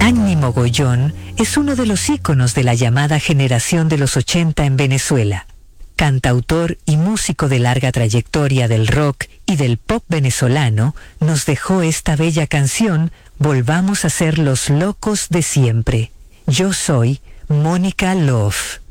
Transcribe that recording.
Annie Mogollón es uno de los íconos de la llamada generación de los 80 en Venezuela. Cantautor y músico de larga trayectoria del rock y del pop venezolano, nos dejó esta bella canción, Volvamos a ser los locos de siempre. Yo soy Mónica Love.